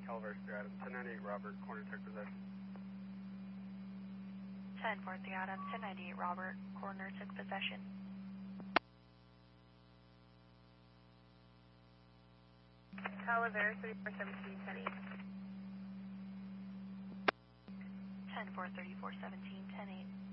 Calvary Adams, 1098 Robert, corner took possession. 10-4-3 Adams, 1098 Robert, corner took possession. Calavera 3417, 10-8. 10-4, 3417, 10-8.